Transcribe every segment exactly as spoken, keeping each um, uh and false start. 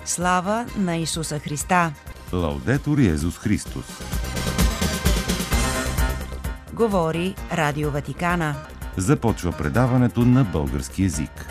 Слава на Исуса Христа! Лаудетур Йезус Христос! Говори Радио Ватикана. Започва предаването на български език.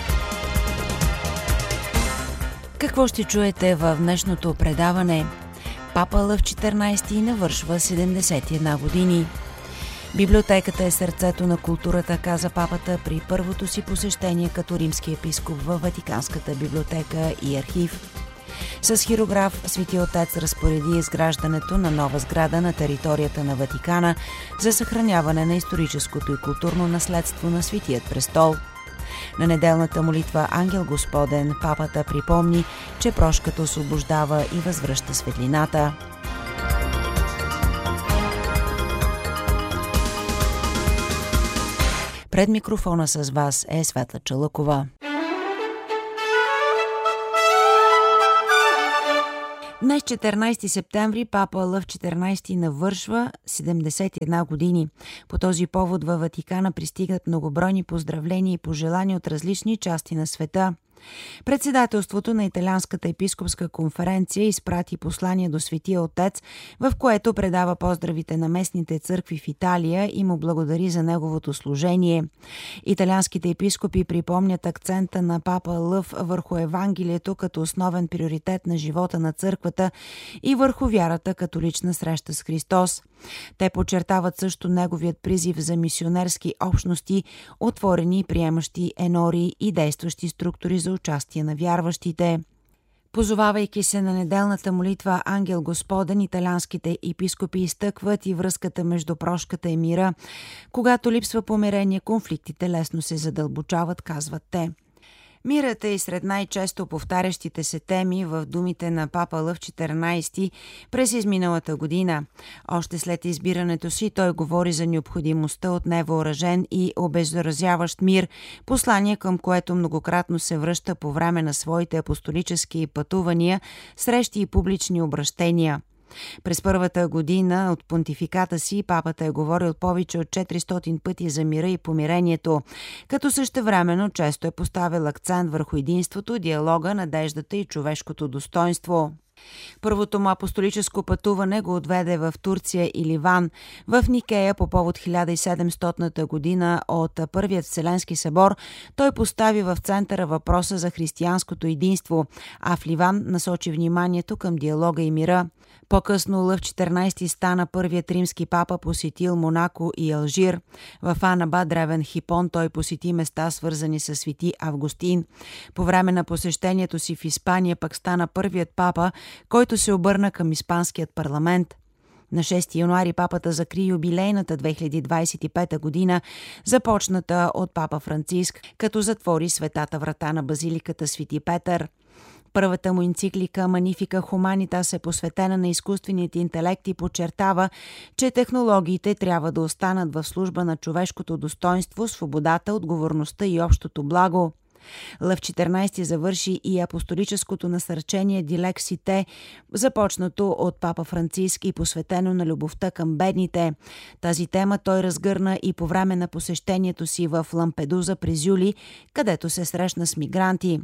Какво ще чуете в днешното предаване? Папа Лъв четиринайсети навършва седемдесет и една години. Библиотеката е сърцето на културата, каза папата при първото си посещение като римски епископ във Ватиканската библиотека и архив. С хирограф Свети Отец разпореди изграждането на нова сграда на територията на Ватикана за съхраняване на историческото и културно наследство на Светият престол. На неделната молитва Ангел Господен папата припомни, че прошката освобождава и възвръща светлината. Пред микрофона с вас е Светла Чалъкова. Днес, четиринайсети септември, папа Лъв четиринайсети навършва седемдесет и една години. По този повод във Ватикана пристигат многобройни поздравления и пожелания от различни части на света. Председателството на Италианската епископска конференция изпрати послание до Светия Отец, в което предава поздравите на местните църкви в Италия и му благодари за неговото служение. Италианските епископи припомнят акцента на папа Лъв върху Евангелието като основен приоритет на живота на църквата и върху вярата като лична среща с Христос. Те подчертават също неговият призив за мисионерски общности, отворени, приемащи енори и действащи структури за участие на вярващите. Позовавайки се на неделната молитва Ангел Господен, италианските епископи изтъкват и връзката между прошката и мира. Когато липсва помирение, конфликтите лесно се задълбочават, казват те. Мирът е и сред най-често повтарящите се теми в думите на папа Лъв четиринайсети през изминалата година. Още след избирането си той говори за необходимостта от невъоръжен и обеззаразяващ мир, послание към което многократно се връща по време на своите апостолически пътувания, срещи и публични обращения. През първата година от понтификата си папата е говорил повече от четиристотин пъти за мира и помирението, като същевременно често е поставил акцент върху единството, диалога, надеждата и човешкото достоинство. Първото му апостолическо пътуване го отведе в Турция и Ливан. В Никея по повод хиляда и седемстотната година от Първият Вселенски събор той постави в центъра въпроса за християнското единство, а в Ливан насочи вниманието към диалога и мира. По-късно Лъв четиринайсети стана първият римски папа, посетил Монако и Алжир. В Анаба, древен Хипон, той посети места, свързани с Свети Августин. По време на посещението си в Испания пък стана първият папа, който се обърна към испанският парламент. На шести януари папата закри юбилейната две хиляди двайсет и пета година, започната от папа Франциск, като затвори светата врата на базиликата Свети Петър. Първата му енциклика Magnificat Humanitas е посветена на изкуственият интелект и подчертава, че технологиите трябва да останат в служба на човешкото достоинство, свободата, отговорността и общото благо. Лъв четиринайсети завърши и апостолическото насърчение Дилексите, започнато от папа Франциск и посветено на любовта към бедните. Тази тема той разгърна и по време на посещението си в Лампедуза през юли, където се срещна с мигранти.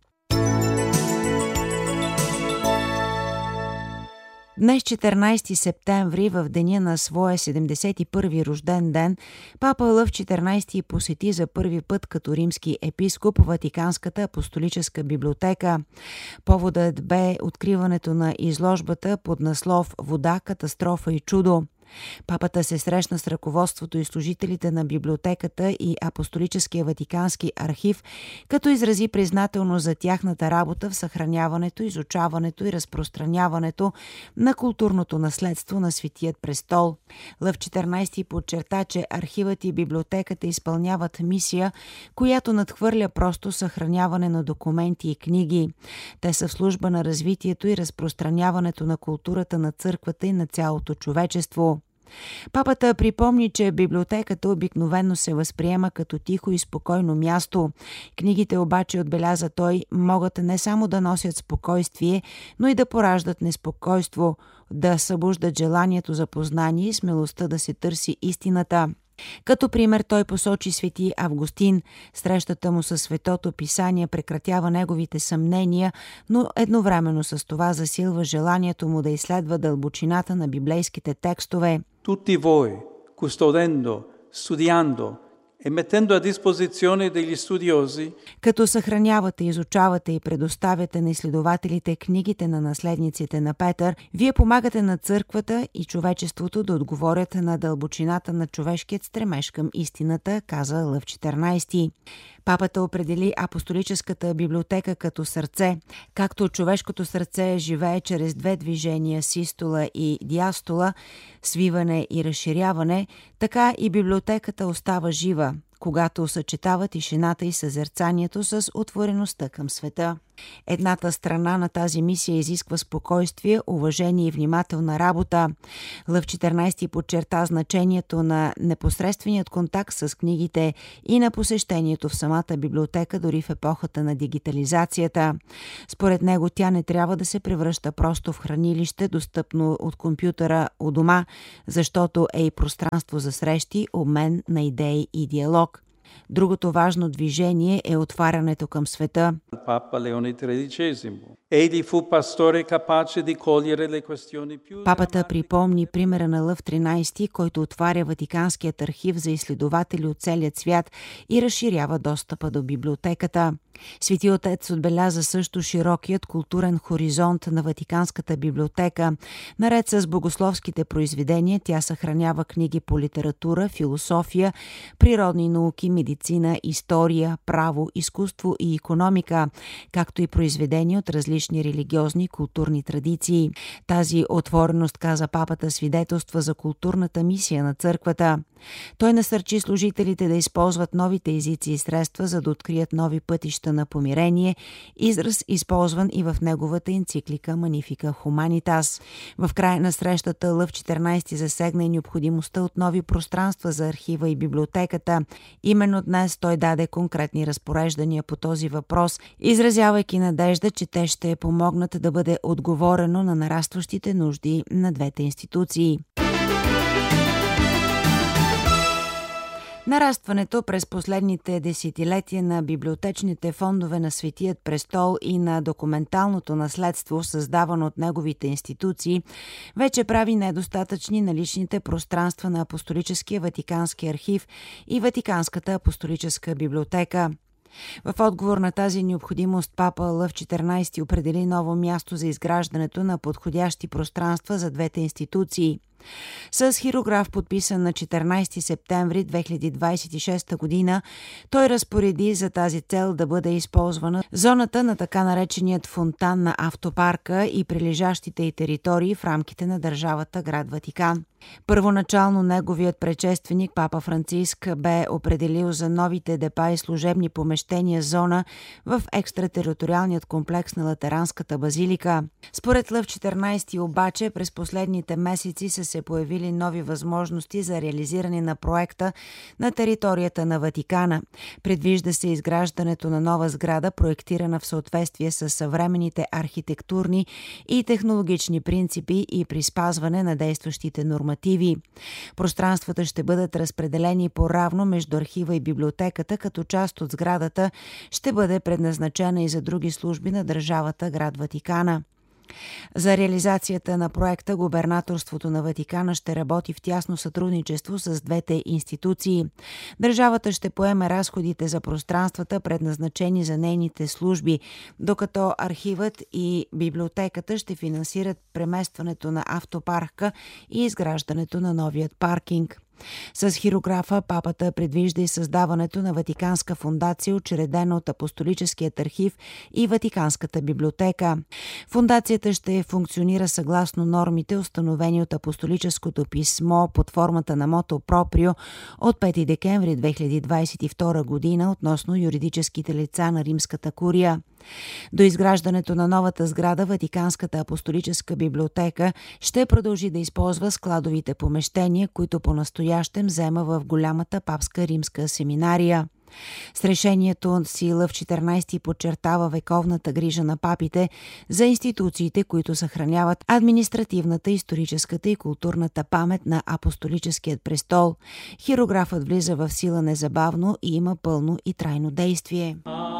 Днес, четиринайсети септември, в деня на своя седемдесет и първи рожден ден, папа Лъв четиринайсети посети за първи път като римски епископ Ватиканската апостолическа библиотека. Поводът бе откриването на изложбата под наслов «Вода, катастрофа и чудо». Папата се срещна с ръководството и служителите на библиотеката и Апостолическия Ватикански архив, като изрази признателно за тяхната работа в съхраняването, изучаването и разпространяването на културното наследство на Светият престол. Лъв четиринайсети подчерта, че архивът и библиотеката изпълняват мисия, която надхвърля просто съхраняване на документи и книги. Те са в служба на развитието и разпространяването на културата на църквата и на цялото човечество. Папата припомни, че библиотеката обикновено се възприема като тихо и спокойно място. Книгите обаче, отбеляза той, могат не само да носят спокойствие, но и да пораждат неспокойство, да събуждат желанието за познание и смелостта да се търси истината. Като пример той посочи свети Августин. Срещата му със Светото Писание прекратява неговите съмнения, но едновременно с това засилва желанието му да изследва дълбочината на библейските текстове. Tutti voi, custodendo, studiando e mettendo a disposizione degli studiosi, Като съхранявате, изучавате и предоставяте на изследователите книгите на наследниците на Петър, вие помагате на църквата и човечеството да отговорят на дълбочината на човешкият стремеж към истината, каза Лъв четиринайсети. Папата определи апостолическата библиотека като сърце. Както човешкото сърце живее чрез две движения – систола и диастола, свиване и разширяване, така и библиотеката остава жива, когато съчетава тишината и съзерцанието с отвореността към света. Едната страна на тази мисия изисква спокойствие, уважение и внимателна работа. Лъв четиринайсети подчерта значението на непосредственият контакт с книгите и на посещението в самата библиотека, дори в епохата на дигитализацията. Според него тя не трябва да се превръща просто в хранилище, достъпно от компютъра у дома, защото е и пространство за срещи, обмен на идеи и диалог. Другото важно движение е отварянето към света. Papa Leone tredicesimo. Egli fu pastore capace di cogliere le questioni più. Папата припомни примера на Лъв тринайсети, който отваря Ватиканският архив за изследователи от целия свят и разширява достъпа до библиотеката. Свети отец отбеляза също широкият културен хоризонт на Ватиканската библиотека. Наред с богословските произведения, тя съхранява книги по литература, философия, природни науки, медицина, история, право, изкуство и икономика, както и произведения от различни религиозни и културни традиции. Тази отвореност, каза папата, свидетелства за културната мисия на църквата. Той насърчи служителите да използват новите езици и средства, за да открият нови пътища на помирение, израз използван и в неговата енциклика Magnificat Humanitas. В края на срещата Лъв четиринайсети засегна и необходимостта от нови пространства за архива и библиотеката. Именно днес той даде конкретни разпореждания по този въпрос, изразявайки надежда, че те ще помогнат да бъде отговорено на нарастващите нужди на двете институции. Нарастването през последните десетилетия на библиотечните фондове на Светият престол и на документалното наследство, създавано от неговите институции, вече прави недостатъчни наличните пространства на Апостолическия Ватикански архив и Ватиканската апостолическа библиотека. В отговор на тази необходимост папа Лъв четиринайсети определи ново място за изграждането на подходящи пространства за двете институции. С хирограф, подписан на четиринайсети септември две хиляди двайсет и шеста година, той разпореди за тази цел да бъде използвана зоната на така нареченият фонтан на автопарка и прилежащите й територии в рамките на държавата град Ватикан. Първоначално неговият предшественик папа Франциск бе определил за новите депа и служебни помещения зона в екстратериториалният комплекс на Латеранската базилика. Според Лъв четиринайсети обаче през последните месеци са се появили нови възможности за реализиране на проекта на територията на Ватикана. Предвижда се изграждането на нова сграда, проектирана в съответствие с съвременните архитектурни и технологични принципи и при спазване на действащите нормативи. Пространствата ще бъдат разпределени по-равно между архива и библиотеката, като част от сградата ще бъде предназначена и за други служби на държавата град Ватикана. За реализацията на проекта губернаторството на Ватикана ще работи в тясно сътрудничество с двете институции. Държавата ще поеме разходите за пространствата, предназначени за нейните служби, докато архивът и библиотеката ще финансират преместването на автопарка и изграждането на новият паркинг. С хирографа папата предвижда и създаването на Ватиканска фондация, учредена от Апостолическият архив и Ватиканската библиотека. Фондацията ще функционира съгласно нормите, установени от Апостолическото писмо под формата на мото проприо от пети декември две хиляди двайсет и втора година относно юридическите лица на Римската курия. До изграждането на новата сграда Ватиканската апостолическа библиотека ще продължи да използва складовите помещения, които по-настоящем взема в голямата папска римска семинария. С решението си Лъв четиринайсети подчертава вековната грижа на папите за институциите, които съхраняват административната, историческата и културната памет на апостолическият престол. Хирографът влиза в сила незабавно и има пълно и трайно действие.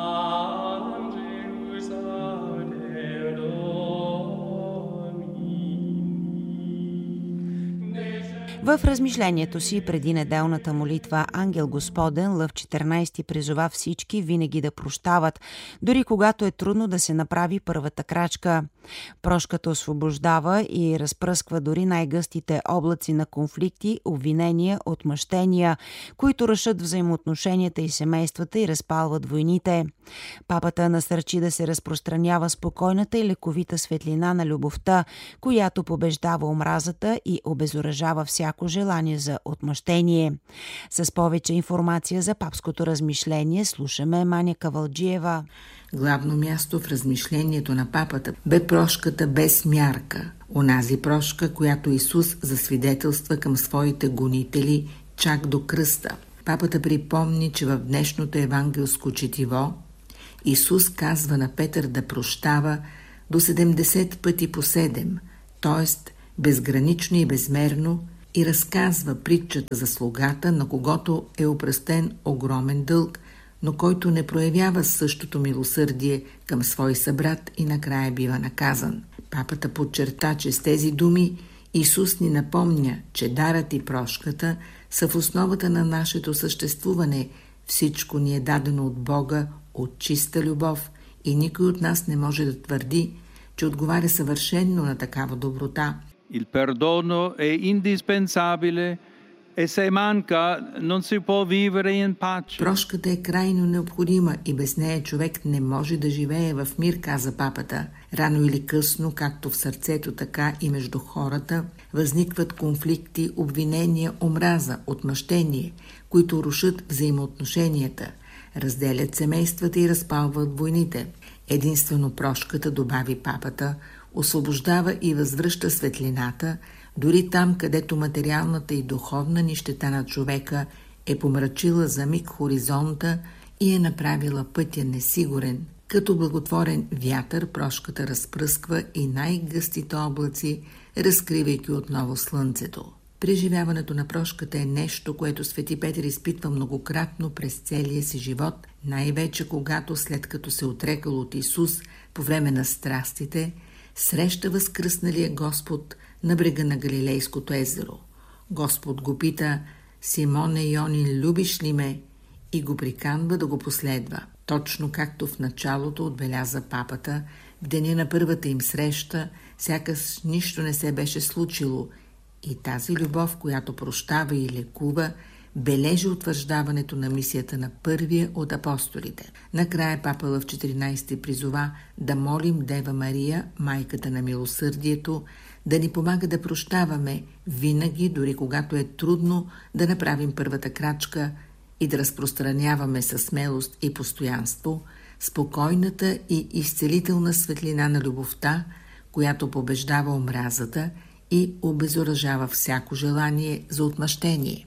В размишлението си преди неделната молитва Ангел Господен Лъв четиринайсети призова всички винаги да прощават, дори когато е трудно да се направи първата крачка. Прошката освобождава и разпръсква дори най-гъстите облаци на конфликти, обвинения, отмъщения, които рушат взаимоотношенията и семействата и разпалват войните. Папата насърчи да се разпространява спокойната и лековита светлина на любовта, която побеждава омразата и обезоръжава всяко желание за отмъщение. С повече информация за папското размишление слушаме Маня Кавалджиева. Главно място в размишлението на папата бе прошката без мярка. Онази прошка, която Исус засвидетелства към своите гонители чак до кръста. Папата припомни, че в днешното евангелско четиво Исус казва на Петър да прощава до седемдесет пъти по седем, т.е. безгранично и безмерно, и разказва притчата за слугата, на когото е опростен огромен дълг, но който не проявява същото милосърдие към свой събрат и накрая бива наказан. Папата подчерта, че с тези думи Исус ни напомня, че дарът и прошката са в основата на нашето съществуване. Всичко ни е дадено от Бога, от чиста любов, и никой от нас не може да твърди, че отговаря съвършенно на такава доброта. Il perdono è indispensabile e se manca non si può vivere in pace. Прошката е крайно необходима и без нея човек не може да живее в мир, каза папата. Рано или късно, както в сърцето, така и между хората, възникват конфликти, обвинения, омраза, отмъщение, които рушат взаимоотношенията, разделят семействата и разпалват войните. Единствено прошката, добави папата, освобождава и възвръща светлината, дори там, където материалната и духовна нищета на човека е помрачила за миг хоризонта и е направила пътя несигурен. Като благотворен вятър прошката разпръсква и най-гъстите облаци, разкривайки отново слънцето. Преживяването на прошката е нещо, което свети Петър изпитва многократно през целия си живот, най-вече когато, след като се отрекал от Исус по време на страстите, среща възкръсналия Господ на брега на Галилейското езеро. Господ го пита: Симоне Йонин, любиш ли ме? И го приканва да го последва. Точно както в началото отбеляза папата, в деня на първата им среща, сякаш нищо не се беше случило, и тази любов, която прощава и лекува, бележи утвърждаването на мисията на първия от апостолите. Накрая папа Лъв четиринайсети призова да молим Дева Мария, майката на милосърдието, да ни помага да прощаваме винаги, дори когато е трудно да направим първата крачка, и да разпространяваме със смелост и постоянство спокойната и изцелителна светлина на любовта, която побеждава омразата и обезоръжава всяко желание за отмъщение.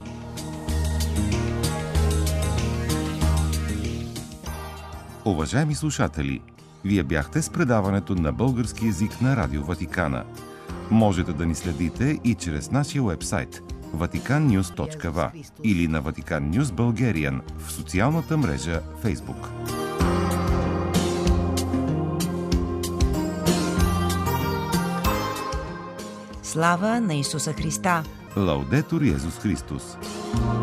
Уважаеми слушатели, вие бяхте с предаването на български език на Радио Ватикана. Можете да ни следите и чрез нашия уебсайт ватикан нюз точка ви ей или на Vatican News Bulgarian в социалната мрежа Facebook. Слава на Исуса Христа! Лаудетур Йезус Христос!